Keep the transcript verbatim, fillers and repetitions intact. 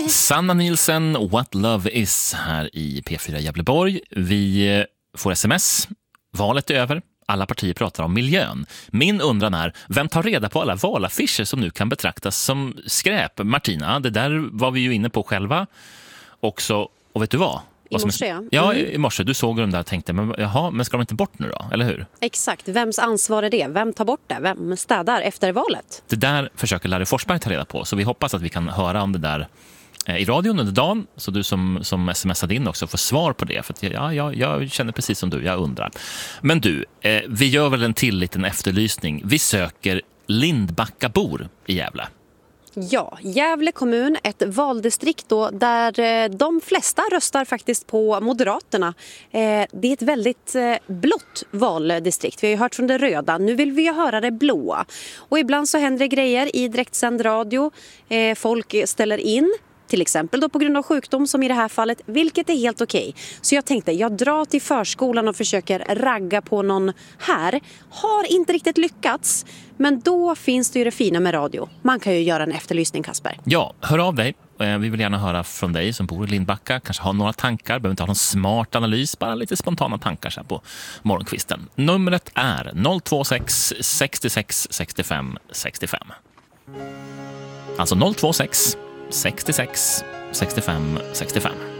Sanna Nielsen, What Love Is här i P fyra Gävleborg. Vi får sms. Valet är över. Alla partier pratar om miljön. Min undran är, vem tar reda på alla valaffischer som nu kan betraktas som skräp? Martina, det där var vi ju inne på själva också. Och vet du vad? I morse, ja. Ja, Mm. i morse. Du såg dem där och tänkte, men, jaha, men ska de inte bort nu då? Eller hur? Exakt. Vems ansvar är det? Vem tar bort det? Vem städar efter valet? Det där försöker Larry Forsberg ta reda på. Så vi hoppas att vi kan höra om det där i radion under dagen. Så du som, som smsade in också får svar på det. För att ja, ja, jag känner precis som du, jag undrar. Men du, eh, vi gör väl en till liten efterlysning. Vi söker Lindbackabor i Gävle. Ja, Gävle kommun, ett valdistrikt då, där eh, de flesta röstar faktiskt på Moderaterna. Eh, det är ett väldigt eh, blått valdistrikt. Vi har ju hört från det röda, nu vill vi ju höra det blåa. Och ibland så händer det grejer i direktsänd radio. Eh, folk ställer in. Till exempel då på grund av sjukdom som i det här fallet, vilket är helt okej. Så jag tänkte, jag drar till förskolan och försöker ragga på någon här. Har inte riktigt lyckats, men då finns det ju det fina med radio. Man kan ju göra en efterlysning, Kasper. Ja, hör av dig. Vi vill gärna höra från dig som bor i Lindbacka. Kanske har några tankar, behöver inte ha någon smart analys. Bara lite spontana tankar så här på morgonkvisten. Numret är noll två sex sextiosex sextiofem sextiofem. Alltså noll två sex sextiosex sextiofem sextiofem.